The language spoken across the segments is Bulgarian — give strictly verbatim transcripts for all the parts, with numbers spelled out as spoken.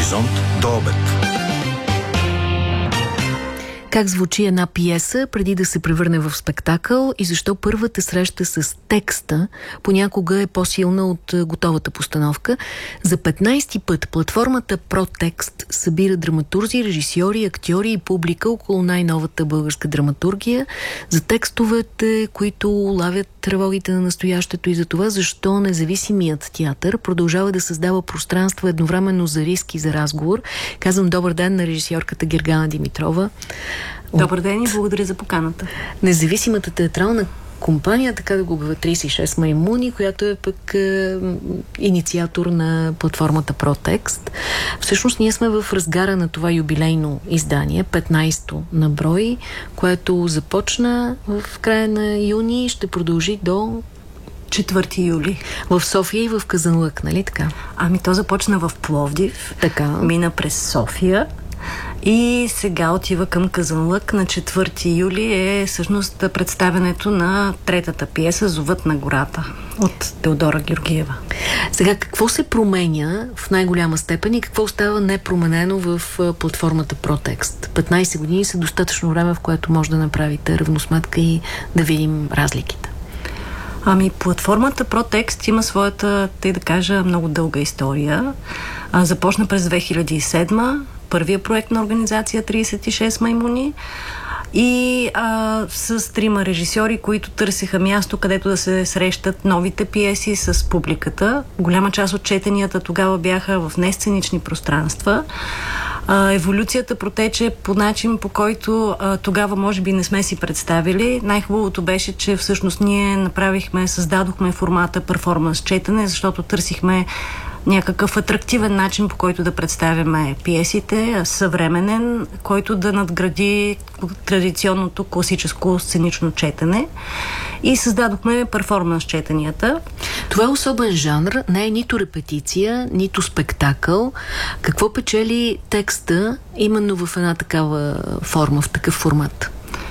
Хоризонт до обед. Как звучи една пиеса преди да се превърне в спектакъл и защо първата среща с текста понякога е по-силна от готовата постановка? За петнайсети път платформата ProText събира драматурзи, режисьори, актьори и публика около най-новата българска драматургия за текстовете, които улавят тревогите на настоящето и за това защо независимият театър продължава да създава пространство едновременно за риск и за разговор. Казвам добър ден на режисьорката Гергана Димитрова. Добър ден и благодаря за поканата. Независимата театрална компания, така да го обявя, трийсет и шест маймуни, която е пък е, инициатор на платформата ProText. Всъщност ние сме в разгара на това юбилейно издание, петнайсето на брой, което започна в края на юни и ще продължи до четвърти юли. В София и в Казанлък, нали така? Ами то започна в Пловдив, така. Мина през София и сега отива към Казанлък. На четвърти юли е всъщност представянето на третата пиеса "Зовът на гората" от Теодора Георгиева. Сега, какво се променя в най-голяма степен и какво остава непроменено в платформата ProText? петнайсет години са достатъчно време, в което може да направите равносметка и да видим разликите. Ами, платформата ProText има своята, тъй да кажа, много дълга история. А, започна през две хиляди и седма, първия проект на организация трийсет и шест маймуни и а, с трима режисьори, които търсиха място, където да се срещат новите пиеси с публиката. Голяма част от четенията тогава бяха в несценични пространства. А, еволюцията протече по начин, по който а, тогава може би не сме си представили. Най-хубавото беше, че всъщност ние направихме, създадохме формата перформанс четене, защото търсихме някакъв атрактивен начин, по който да представяме пиесите, съвременен, който да надгради традиционното класическо сценично четене. И създадохме перформанс четенията. Това е особен жанр, не е нито репетиция, нито спектакъл. Какво печели текста именно в една такава форма, в такъв формат?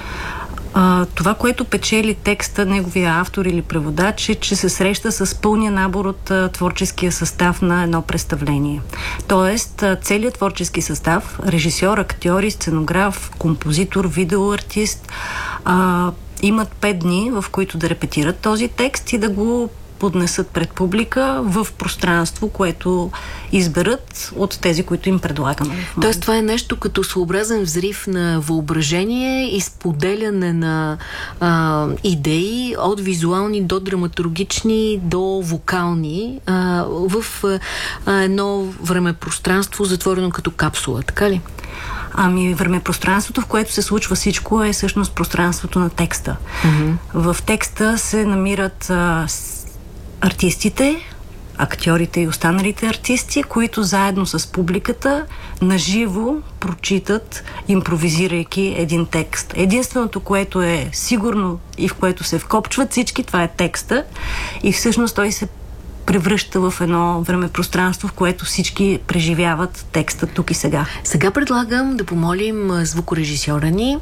А, това, което печели текста, неговия автор или преводач, е, че се среща с пълния набор от а, творческия състав на едно представление. Тоест, а, целият творчески състав, режисьор, актьори, сценограф, композитор, видеоартист, а, имат пет дни, в които да репетират този текст и да го поднесат пред публика в пространство, което изберат от тези, които им предлагаме. Тоест това е нещо като своеобразен взрив на въображение и споделяне на а, идеи от визуални до драматургични, до вокални а, в а, едно време-пространство, затворено като капсула, така ли? Ами, времепространството, в което се случва всичко, е всъщност пространството на текста. Mm-hmm. В текста се намират а, артистите, актьорите и останалите артисти, които заедно с публиката наживо прочитат, импровизирайки един текст. Единственото, което е сигурно и в което се вкопчват всички, това е текста и всъщност той се превръща в едно времепространство, в което всички преживяват текста тук и сега. Сега предлагам да помолим звукорежисьора ни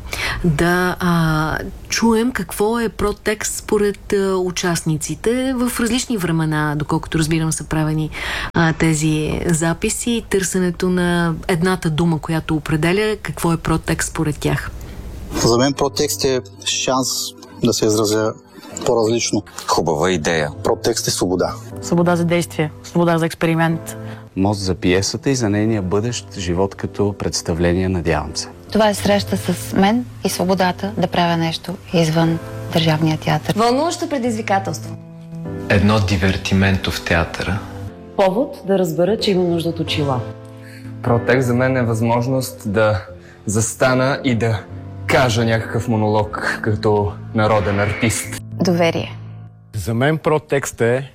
да а, чуем какво е ProText според а, участниците. В различни времена, доколкото разбирам, са правени а, тези записи, търсенето на едната дума, която определя какво е ProText според тях. За мен ProText е шанс да се изразя по-различно. Хубава идея. ProText е свобода. Свобода за действие, свобода за експеримент. Мост за пиесата и за нейния бъдещ живот като представление, надявам се. Това е среща с мен и свободата да правя нещо извън държавния театър. Вълнуващо предизвикателство. Едно дивертименто в театъра. Повод да разбера, че има нужда от очила. ProText за мен е възможност да застана и да кажа някакъв монолог като народен артист. Доверие. За мен ProText е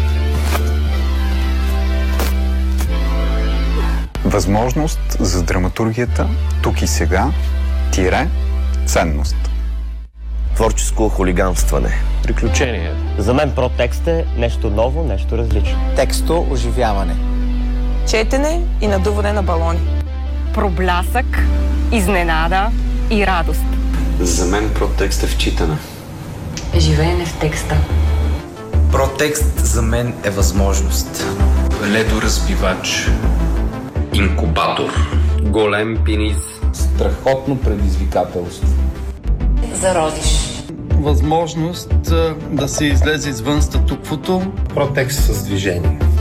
възможност за драматургията тук и сега, тире, ценност. Творческо хулиганстване. Приключение. За мен ProText е нещо ново, нещо различно. Тексто оживяване. Четене и надуване на балони. Проблясък, изненада и радост. За мен ProText е вчитане. Живеене в текста. ProText за мен е възможност. Ледоразбивач. Инкубатор. Голем пениз. Страхотно предизвикателство. Зародиш. Възможност да се излезе извън статуквото. Протекст с движение.